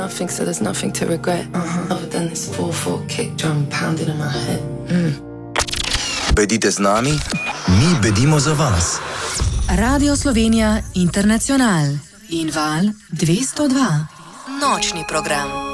nothing, so there's nothing to regret. Other than this 4/4 kick drum pounding in my head. Bedite z nami, mi bedimo za vas. Radio Slovenija Internacional in Val 202. Nočni program.